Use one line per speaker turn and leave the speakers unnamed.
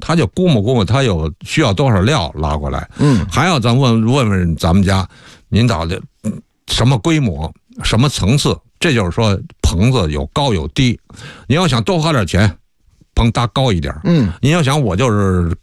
他就估摸他有需要多少料拉过来。还要咱问咱们家，您到底什么规模、什么层次？这就是说棚子有高有低。你要想多花点钱，棚搭高一点。你要想我就是